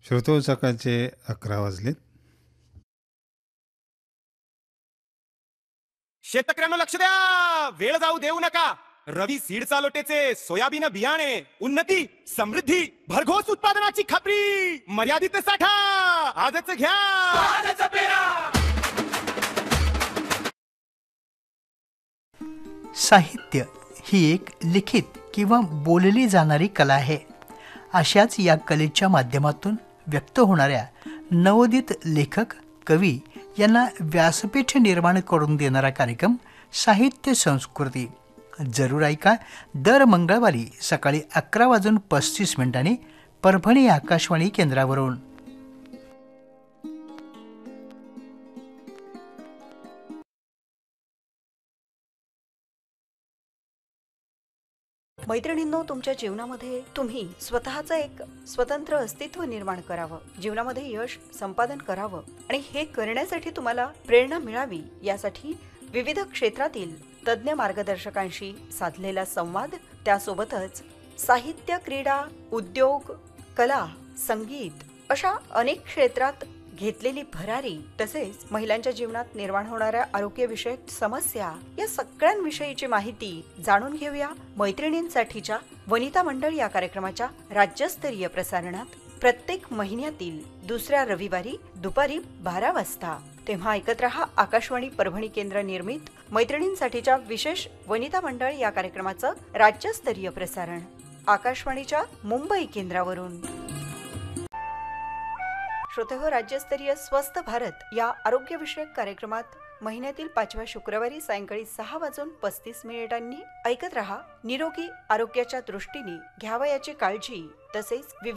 श्रोतो सकाळचे 11 वाजलेत. शेतकऱ्यांना लक्ष द्या, वेळ जाऊ देऊ नका. रवी सीड चालोटेचे सोयाबीन बियाणे उन्नती समृद्धी भरघोस उत्पादनाची खात्री मर्यादित साठा आजच घ्या. आजच पेरा. साहित्य ही एक लिखित किंवा बोलली जाणारी कला आहे. अशाच या कलेच्या माध्यमातून व्यक्त होणाऱ्या नवोदित लेखक कवी यांना व्यासपीठ निर्माण करून देणारा कार्यक्रम साहित्य संस्कृती जरूर ऐका. दर मंगळवारी सकाळी 11:35 परभणी आकाशवाणी केंद्रावरून. मैत्रिणींनो, तुमच्या जीवनामध्ये तुम्ही स्वतःचं एक स्वतंत्र अस्तित्व निर्माण करावं, जीवनामध्ये यश संपादन करावं आणि हे करण्यासाठी तुम्हाला प्रेरणा मिळावी यासाठी विविध क्षेत्रातील तज्ज्ञ मार्गदर्शकांशी साधलेला संवाद, त्यासोबतच साहित्य, क्रीडा, उद्योग, कला, संगीत अशा अनेक क्षेत्रात घेतलेली भरारी, तसेच महिलांच्या जीवनात निर्माण होणाऱ्या आरोग्यविषयक समस्या या सगळ्यांविषयीची माहिती जाणून घेऊया मैत्रिणींसाठीच्या वनिता मंडळ या कार्यक्रमाच्या राज्यस्तरीय प्रसारणात प्रत्येक महिन्यातील दुसऱ्या रविवारी दुपारी 12 वाजता. तेव्हा ऐकत रहा आकाशवाणी परभणी केंद्र निर्मित मैत्रिणींसाठीच्या विशेष वनिता मंडळ या कार्यक्रमाचं राज्यस्तरीय प्रसारण आकाशवाणीच्या मुंबई केंद्रावरून. श्रोतेहो, राज्यस्तरीय स्वस्थ भारत या आरोग्यविषयक कार्यक्रमात महिन्यातील 5व्या शुक्रवारी सायंकाळी 6:35 ऐकत रहा निरोगी आरोग्याच्या दृष्टीने घ्यावयाची काळजी, तसेच